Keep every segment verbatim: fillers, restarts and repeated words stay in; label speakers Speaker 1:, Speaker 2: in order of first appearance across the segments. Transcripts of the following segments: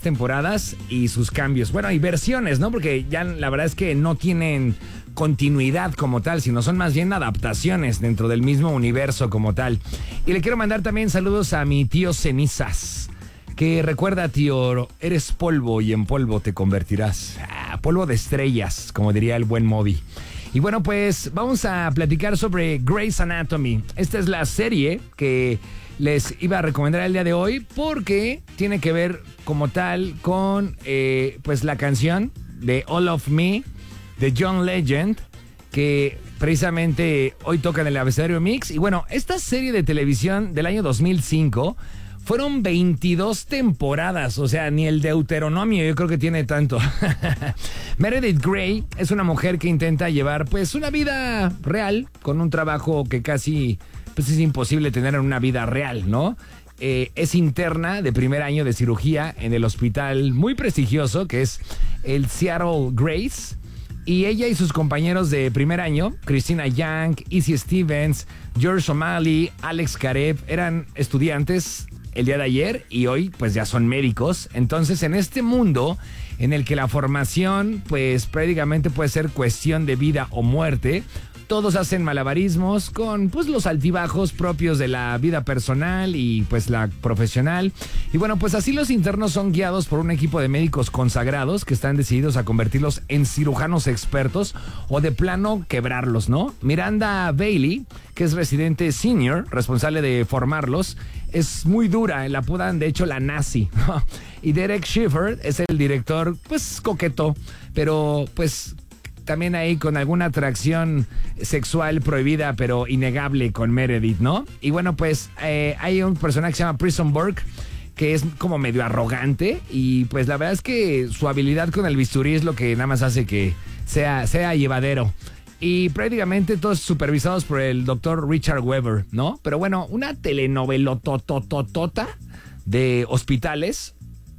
Speaker 1: temporadas y sus cambios. Bueno, y versiones, ¿no? Porque ya la verdad es que no tienen continuidad como tal, sino son más bien adaptaciones dentro del mismo universo como tal. Y le quiero mandar también saludos a mi tío Cenizas, que recuerda, tío, eres polvo y en polvo te convertirás. Ah, polvo de estrellas, como diría el buen Moby. Y bueno, pues vamos a platicar sobre Grey's Anatomy. Esta es la serie que les iba a recomendar el día de hoy porque tiene que ver como tal con eh, pues la canción de All of Me de John Legend, que precisamente hoy toca en el Abecedario Mix. Y bueno, esta serie de televisión del año dos mil cinco fueron veintidós temporadas, o sea, ni el Deuteronomio yo creo que tiene tanto. Meredith Grey es una mujer que intenta llevar pues una vida real con un trabajo que casi pues es imposible tener en una vida real, ¿no? Eh, es interna de primer año de cirugía en el hospital muy prestigioso que es el Seattle Grace. Y ella y sus compañeros de primer año, Christina Yang, Izzy Stevens, George O'Malley, Alex Karev, eran estudiantes el día de ayer y hoy pues ya son médicos. Entonces, en este mundo en el que la formación pues prácticamente puede ser cuestión de vida o muerte, todos hacen malabarismos con pues los altibajos propios de la vida personal y pues la profesional. Y bueno, pues así los internos son guiados por un equipo de médicos consagrados que están decididos a convertirlos en cirujanos expertos o de plano quebrarlos, ¿no? Miranda Bailey, que es residente senior, responsable de formarlos, es muy dura, la apodan de hecho la nazi, ¿no? Y Derek Schiffer es el director, pues coqueto, pero pues también ahí con alguna atracción sexual prohibida, pero innegable con Meredith, ¿no? Y bueno, pues eh, hay un personaje que se llama Prison Burke, que es como medio arrogante, y pues la verdad es que su habilidad con el bisturí es lo que nada más hace que sea, sea llevadero. Y prácticamente todos supervisados por el doctor Richard Weber, ¿no? Pero bueno, una telenovelotototota de hospitales.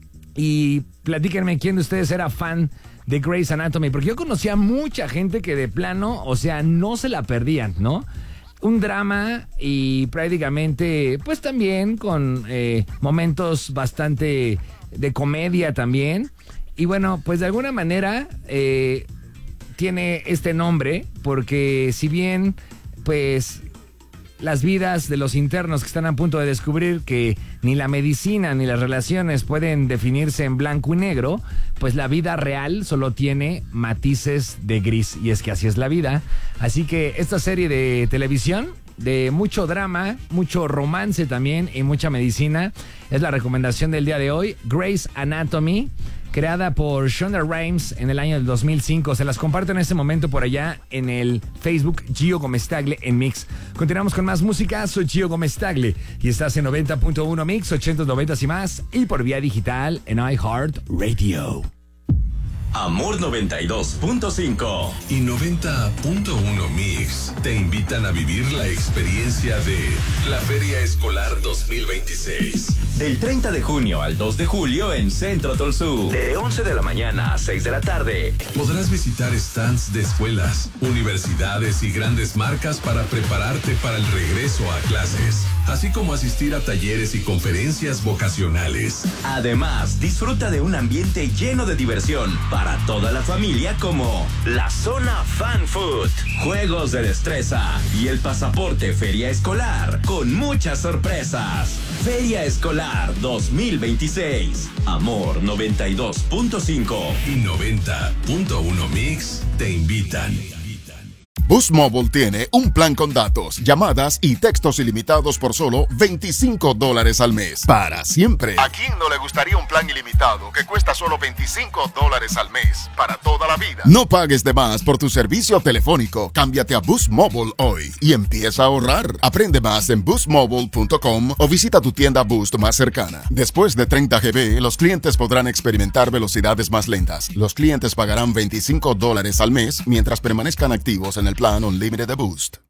Speaker 1: Y platíquenme quién de ustedes era fan de Grey's Anatomy, porque yo conocía mucha gente que de plano, o sea, no se la perdían, ¿no? Un drama y prácticamente, pues también con eh, momentos bastante de comedia también. Y bueno, pues de alguna manera eh, tiene este nombre porque si bien, pues las vidas de los internos que están a punto de descubrir que ni la medicina ni las relaciones pueden definirse en blanco y negro, pues la vida real solo tiene matices de gris, y es que así es la vida. Así que esta serie de televisión de mucho drama, mucho romance también y mucha medicina es la recomendación del día de hoy, Grey's Anatomy, creada por Shonda Rhimes en el año del dos mil cinco. Se las comparto en este momento por allá en el Facebook Gio Gomez-Tagle en Mix. Continuamos con más música. Soy Gio Gomez-Tagle y estás en noventa punto uno Mix, ochenta, noventa y más, y por vía digital en iHeartRadio.
Speaker 2: Amor noventa y dos punto cinco
Speaker 3: y noventa punto uno Mix te invitan a vivir la experiencia de la Feria Escolar dos mil veintiséis.
Speaker 2: Del treinta de junio al dos de julio en Centro Tolsú. De once de la mañana a seis de la tarde.
Speaker 3: Podrás visitar stands de escuelas, universidades y grandes marcas para prepararte para el regreso a clases, así como asistir a talleres y conferencias vocacionales.
Speaker 2: Además, disfruta de un ambiente lleno de diversión para toda la familia, como la zona Fan Food, juegos de destreza y el pasaporte Feria Escolar con muchas sorpresas. Feria Escolar dos mil veintiséis. Amor noventa y dos punto cinco
Speaker 3: y noventa punto uno Mix te invitan.
Speaker 4: Boost Mobile tiene un plan con datos, llamadas y textos ilimitados por solo veinticinco dólares al mes. Para siempre. ¿A quién no le gustaría un plan ilimitado que cuesta solo veinticinco dólares al mes? Para toda la vida. No pagues de más por tu servicio telefónico. Cámbiate a Boost Mobile hoy y empieza a ahorrar. Aprende más en boost mobile punto com o visita tu tienda Boost más cercana. Después de treinta gigabytes, los clientes podrán experimentar velocidades más lentas. Los clientes pagarán veinticinco dólares al mes mientras permanezcan activos en el plan Unlimited de Boost.